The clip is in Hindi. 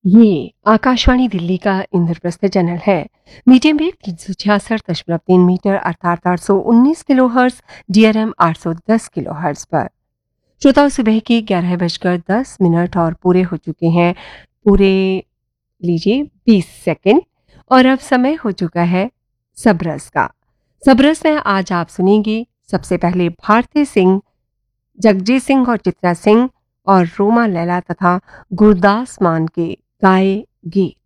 ये आकाशवाणी दिल्ली का इंद्रप्रस्थ चैनल है। मीडियम वेव 366.3 मीटर अर्थात 819 kilo hertz, DRM 810 kilo hertz पर। श्रोताओं, सुबह के 11:10 और पूरे हो चुके हैं। पूरे लीजिए 20 सेकंड। और अब समय हो चुका है सबरस का। सबरस में आज आप सुनेंगे सबसे पहले भारती सिंह, जगजीत सिंह और चित्रा सिंह और रोमा लैला तथा गुरदास मान के गाए गीत।